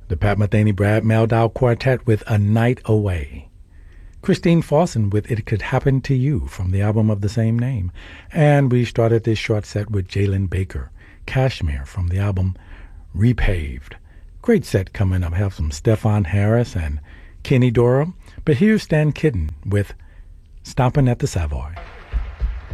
The Pat Metheny Brad Meldau Quartet with A Night Away. Christine Fawson with It Could Happen to You from the album of the same name. And we started this short set with Jalen Baker, Kashmir from the album Repaved. Great set coming up. Have some Stefan Harris and Kenny Dorham. But here's Stan Kitten with Stompin' at the Savoy.